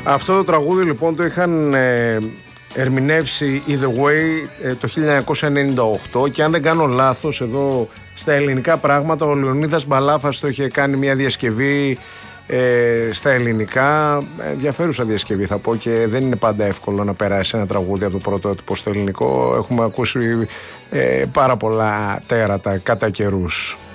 Αυτό το τραγούδι λοιπόν το είχαν ερμηνεύσει Either Way το 1998 και αν δεν κάνω λάθος εδώ στα ελληνικά πράγματα ο Λεωνίδας Μπαλάφας το είχε κάνει μια διασκευή στα ελληνικά, ενδιαφέρουσα διασκευή θα πω, και δεν είναι πάντα εύκολο να περάσει ένα τραγούδι από το πρωτότυπο στο ελληνικό. Έχουμε ακούσει πάρα πολλά τέρατα κατά καιρούς.